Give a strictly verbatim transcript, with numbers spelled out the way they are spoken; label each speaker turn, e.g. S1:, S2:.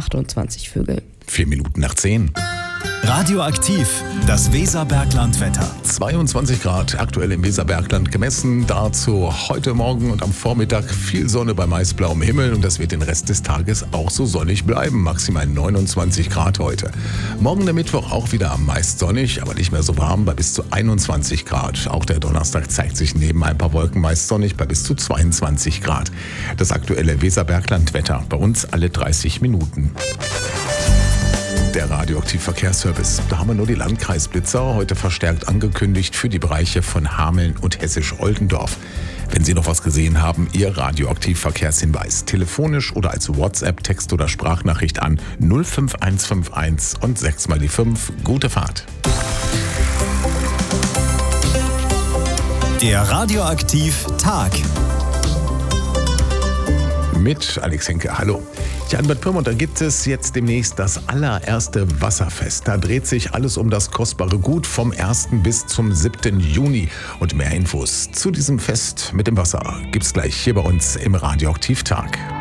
S1: achtundzwanzig Vögel.
S2: Vier Minuten nach zehn.
S3: Radioaktiv, das Weserbergland-Wetter.
S2: zweiundzwanzig Grad aktuell im Weserbergland gemessen. Dazu heute Morgen und am Vormittag viel Sonne bei meist blauem Himmel. Und das wird den Rest des Tages auch so sonnig bleiben. Maximal neunundzwanzig Grad heute. Morgen der Mittwoch auch wieder meist sonnig, aber nicht mehr so warm bei bis zu einundzwanzig Grad. Auch der Donnerstag zeigt sich neben ein paar Wolken meist sonnig bei bis zu zweiundzwanzig Grad. Das aktuelle Weserbergland-Wetter bei uns alle dreißig Minuten. Der Radioaktiv-Verkehrsservice. Da haben wir nur die Landkreisblitzer, heute verstärkt angekündigt für die Bereiche von Hameln und Hessisch-Oldendorf. Wenn Sie noch was gesehen haben, Ihr Radioaktiv-Verkehrshinweis. Telefonisch oder als WhatsApp, Text oder Sprachnachricht an null fünf eins fünf eins und sechs mal die fünf. Gute Fahrt.
S3: Der Radioaktiv-Tag.
S2: Mit Alex Henke, hallo. Ja, in Bad Pyrmont, da gibt es jetzt demnächst das allererste Wasserfest. Da dreht sich alles um das kostbare Gut vom ersten bis zum siebten Juni. Und mehr Infos zu diesem Fest mit dem Wasser gibt's gleich hier bei uns im Radioaktiv-Tag.